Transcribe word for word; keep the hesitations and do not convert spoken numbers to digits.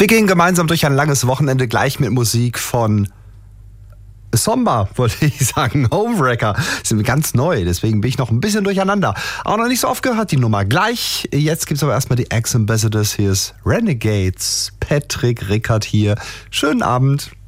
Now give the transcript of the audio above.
Wir gehen gemeinsam durch ein langes Wochenende gleich mit Musik von Somba, wollte ich sagen. Homewrecker. Sind ganz neu, deswegen bin ich noch ein bisschen durcheinander. Auch noch nicht so oft gehört, die Nummer. Gleich, jetzt gibt es aber erstmal die Ex-Ambassadors. Hier ist Renegades. Patrick Rickard hier. Schönen Abend.